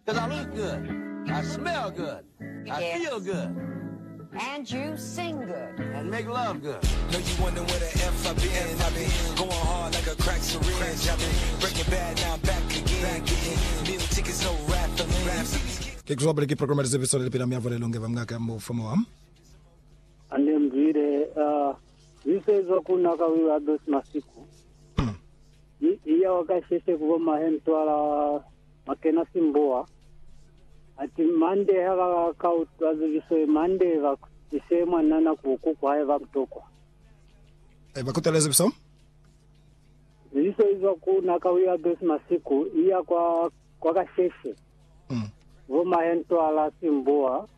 Because I look good. I smell good. I feel good. And you sing good. And make love good. Know you wondering where the F I been. I've been going hard like a crack syringe. I've been breaking bad, now I'm back again. Getting meal tickets, no raffling. Kikuzobele ki programa zeviso lepina miavolelo ngeva mngaka mfumo wam. Andemvire zisezwa kunaka wiwa dos masiku. Iya wakasheshe kuwa hentwala makena simboa. Ati mande hava kautu aziviso mande vakisemwa nana kukuku hae vamtokwa. Vakuteleze viso? Zisezwa kunaka wiwa dos masiku iya kwa kasheshe. Voma hentwala simboa.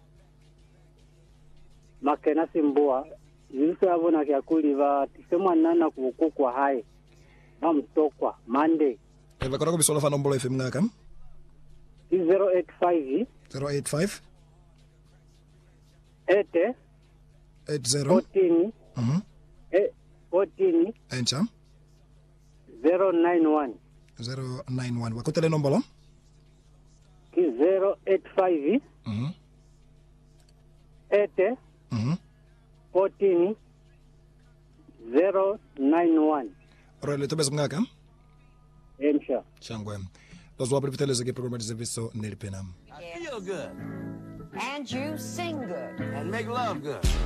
Makena simboa. Zilisa avona kia kuliva tisemwa nana kukukwa hai mamtokwa Monday. Vakora kubisola fa nombolo FM ngaka 085 085 80 80 14 encha 091 091 vakutele nombolo 085 80 14 091. Role tobes mngaka Emsha. Changwe. Lozwa priviteleze ke programa zeviso nelipena. I feel good. And you sing good. And make love good.